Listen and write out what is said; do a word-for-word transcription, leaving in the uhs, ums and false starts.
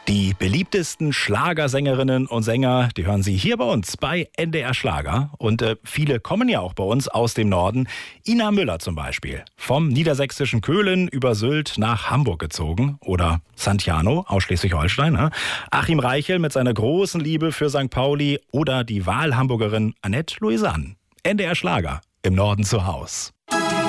Die beliebtesten Schlagersängerinnen und Sänger, die hören Sie hier bei uns bei N D R Schlager. Und äh, viele kommen ja auch bei uns aus dem Norden. Ina Müller zum Beispiel, vom niedersächsischen Köhlen über Sylt nach Hamburg gezogen. Oder Santiano aus Schleswig-Holstein. Ne? Achim Reichel mit seiner großen Liebe für Sankt Pauli. Oder die Wahlhamburgerin Annette Louisanne. N D R Schlager, im Norden zu Haus.